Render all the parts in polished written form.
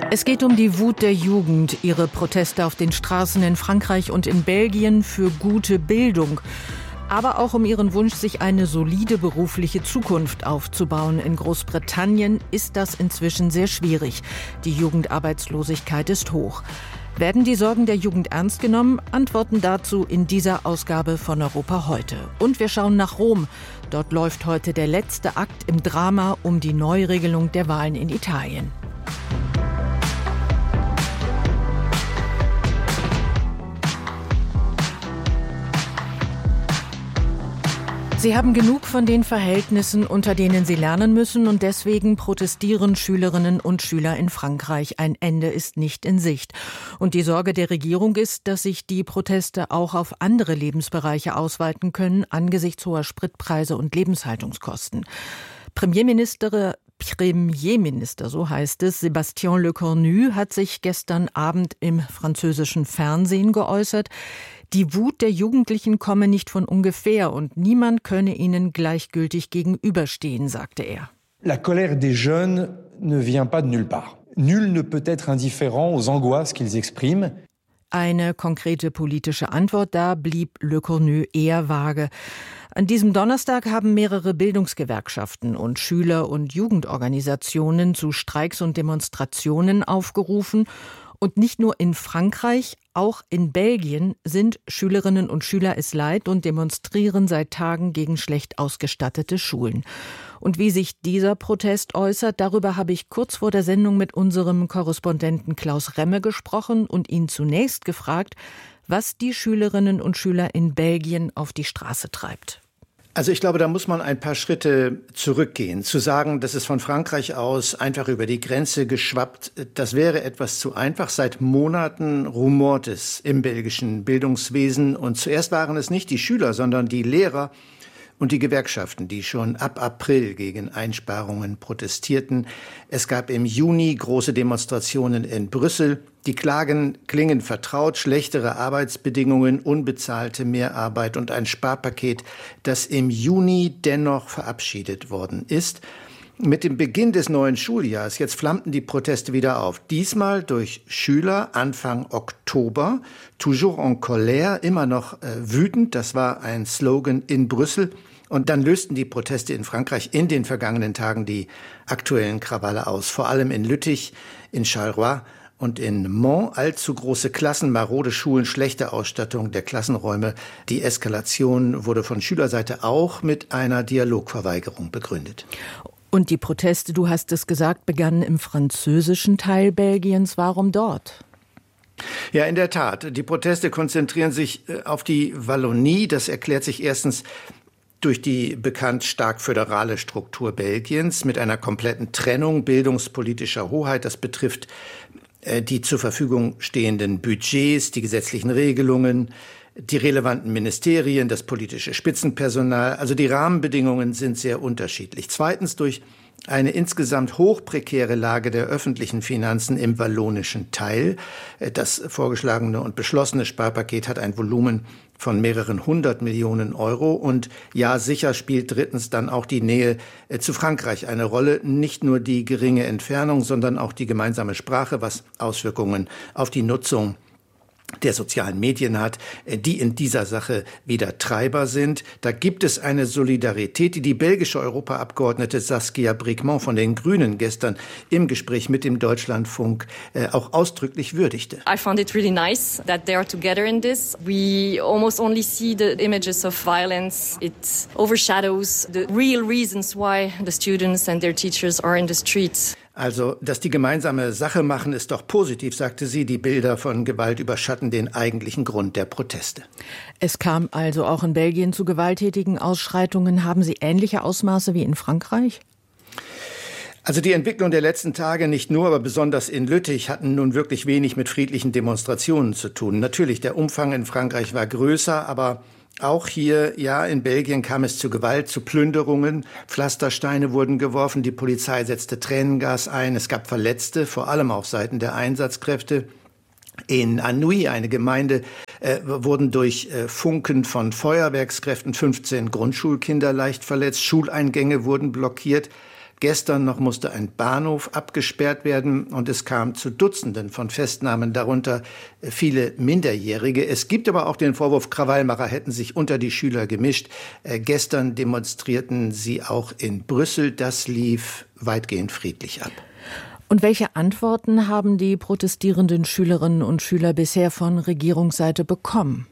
Es geht um die Wut der Jugend, ihre Proteste auf den Straßen in Frankreich und in Belgien für gute Bildung. Aber auch um ihren Wunsch, sich eine solide berufliche Zukunft aufzubauen. In Großbritannien ist das inzwischen sehr schwierig. Die Jugendarbeitslosigkeit ist hoch. Werden die Sorgen der Jugend ernst genommen? Antworten dazu in dieser Ausgabe von Europa heute. Und wir schauen nach Rom. Dort läuft heute der letzte Akt im Drama um die Neuregelung der Wahlen in Italien. Sie haben genug von den Verhältnissen, unter denen sie lernen müssen, und deswegen protestieren Schülerinnen und Schüler in Frankreich. Ein Ende ist nicht in Sicht. Und die Sorge der Regierung ist, dass sich die Proteste auch auf andere Lebensbereiche ausweiten können, angesichts hoher Spritpreise und Lebenshaltungskosten. Premierminister, so heißt es, Sébastien Lecornu hat sich gestern Abend im französischen Fernsehen geäußert. Die Wut der Jugendlichen komme nicht von ungefähr und niemand könne ihnen gleichgültig gegenüberstehen, sagte er. La colère des jeunes ne vient pas de nulle part. Nul ne peut être indifférent aux angoisses qu'ils expriment. Eine konkrete politische Antwort, da blieb Lecornu eher vage. An diesem Donnerstag haben mehrere Bildungsgewerkschaften und Schüler- und Jugendorganisationen zu Streiks und Demonstrationen aufgerufen. Und nicht nur in Frankreich, auch in Belgien sind Schülerinnen und Schüler es leid und demonstrieren seit Tagen gegen schlecht ausgestattete Schulen. Und wie sich dieser Protest äußert, darüber habe ich kurz vor der Sendung mit unserem Korrespondenten Klaus Remme gesprochen und ihn zunächst gefragt, was die Schülerinnen und Schüler in Belgien auf die Straße treibt. Also ich glaube, da muss man ein paar Schritte zurückgehen. Zu sagen, das ist von Frankreich aus einfach über die Grenze geschwappt, das wäre etwas zu einfach. Seit Monaten rumort es im belgischen Bildungswesen. Und zuerst waren es nicht die Schüler, sondern die Lehrer und die Gewerkschaften, die schon ab April gegen Einsparungen protestierten. Es gab im Juni große Demonstrationen in Brüssel. Die Klagen klingen vertraut: schlechtere Arbeitsbedingungen, unbezahlte Mehrarbeit und ein Sparpaket, das im Juni dennoch verabschiedet worden ist. Mit dem Beginn des neuen Schuljahres, jetzt flammten die Proteste wieder auf. Diesmal durch Schüler Anfang Oktober. Toujours en colère, immer noch wütend. Das war ein Slogan in Brüssel. Und dann lösten die Proteste in Frankreich in den vergangenen Tagen die aktuellen Krawalle aus. Vor allem in Lüttich, in Charleroi und in Mons. Allzu große Klassen, marode Schulen, schlechte Ausstattung der Klassenräume. Die Eskalation wurde von Schülerseite auch mit einer Dialogverweigerung begründet. Und die Proteste, du hast es gesagt, begannen im französischen Teil Belgiens. Warum dort? Ja, in der Tat. Die Proteste konzentrieren sich auf die Wallonie. Das erklärt sich erstens durch die bekannt stark föderale Struktur Belgiens mit einer kompletten Trennung bildungspolitischer Hoheit. Das betrifft die zur Verfügung stehenden Budgets, die gesetzlichen Regelungen, die relevanten Ministerien, das politische Spitzenpersonal. Also die Rahmenbedingungen sind sehr unterschiedlich. Zweitens durch eine insgesamt hochprekäre Lage der öffentlichen Finanzen im wallonischen Teil. Das vorgeschlagene und beschlossene Sparpaket hat ein Volumen von mehreren 100 Millionen Euro. Und ja, sicher spielt drittens dann auch die Nähe zu Frankreich eine Rolle. Nicht nur die geringe Entfernung, sondern auch die gemeinsame Sprache, was Auswirkungen auf die Nutzung der sozialen Medien hat, die in dieser Sache wieder Treiber sind. Da gibt es eine Solidarität, die die belgische Europaabgeordnete Saskia Brikmont von den Grünen gestern im Gespräch mit dem Deutschlandfunk auch ausdrücklich würdigte. I found it really nice that they are together in this. We almost only see the images of violence. It overshadows the real reasons why the students and their teachers are in the streets. Also, dass die gemeinsame Sache machen, ist doch positiv, sagte sie. Die Bilder von Gewalt überschatten den eigentlichen Grund der Proteste. Es kam also auch in Belgien zu gewalttätigen Ausschreitungen. Haben sie ähnliche Ausmaße wie in Frankreich? Also die Entwicklung der letzten Tage, nicht nur, aber besonders in Lüttich, hatten nun wirklich wenig mit friedlichen Demonstrationen zu tun. Natürlich, der Umfang in Frankreich war größer, aber auch hier, ja, in Belgien kam es zu Gewalt, zu Plünderungen. Pflastersteine wurden geworfen, die Polizei setzte Tränengas ein. Es gab Verletzte, vor allem auf Seiten der Einsatzkräfte. In Anhui, eine Gemeinde, wurden durch Funken von Feuerwerkskräften 15 Grundschulkinder leicht verletzt. Schuleingänge wurden blockiert. Gestern noch musste ein Bahnhof abgesperrt werden und es kam zu Dutzenden von Festnahmen, darunter viele Minderjährige. Es gibt aber auch den Vorwurf, Krawallmacher hätten sich unter die Schüler gemischt. Gestern demonstrierten sie auch in Brüssel. Das lief weitgehend friedlich ab. Und welche Antworten haben die protestierenden Schülerinnen und Schüler bisher von Regierungsseite bekommen?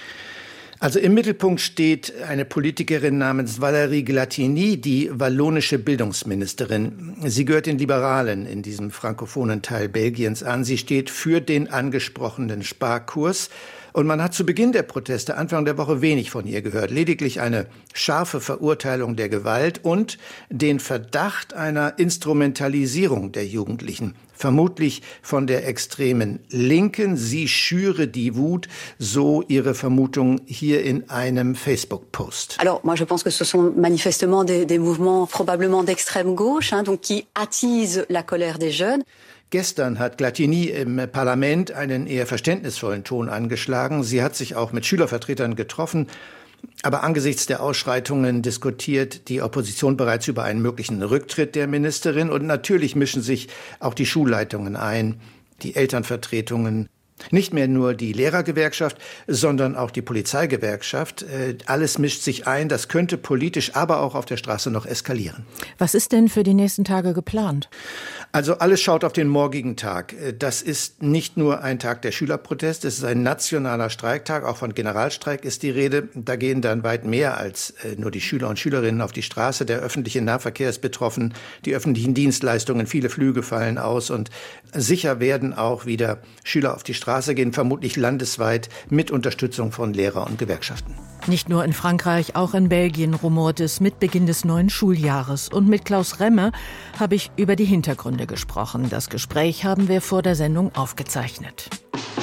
Also im Mittelpunkt steht eine Politikerin namens Valérie Glatini, die wallonische Bildungsministerin. Sie gehört den Liberalen in diesem frankophonen Teil Belgiens an. Sie steht für den angesprochenen Sparkurs. Und man hat zu Beginn der Proteste Anfang der Woche wenig von ihr gehört. Lediglich eine scharfe Verurteilung der Gewalt und den Verdacht einer Instrumentalisierung der Jugendlichen. Vermutlich von der extremen Linken. Sie schüre die Wut, so ihre Vermutung hier in einem Facebook-Post. Alors, moi, je pense que ce sont manifestement des mouvements probablement d'extrême gauche, donc qui attisent la colère des jeunes. Gestern hat Glatini im Parlament einen eher verständnisvollen Ton angeschlagen. Sie hat sich auch mit Schülervertretern getroffen. Aber angesichts der Ausschreitungen diskutiert die Opposition bereits über einen möglichen Rücktritt der Ministerin. Und natürlich mischen sich auch die Schulleitungen ein, die Elternvertretungen. Nicht mehr nur die Lehrergewerkschaft, sondern auch die Polizeigewerkschaft. Alles mischt sich ein. Das könnte politisch, aber auch auf der Straße noch eskalieren. Was ist denn für die nächsten Tage geplant? Also alles schaut auf den morgigen Tag. Das ist nicht nur ein Tag der Schülerproteste, es ist ein nationaler Streiktag. Auch von Generalstreik ist die Rede. Da gehen dann weit mehr als nur die Schüler und Schülerinnen auf die Straße. Der öffentliche Nahverkehr ist betroffen, die öffentlichen Dienstleistungen, viele Flüge fallen aus. Und sicher werden auch wieder Schüler auf die Straße gehen, vermutlich landesweit mit Unterstützung von Lehrer und Gewerkschaften. Nicht nur in Frankreich, auch in Belgien rumort es mit Beginn des neuen Schuljahres. Und mit Klaus Remme habe ich über die Hintergründe gesprochen. Das Gespräch haben wir vor der Sendung aufgezeichnet.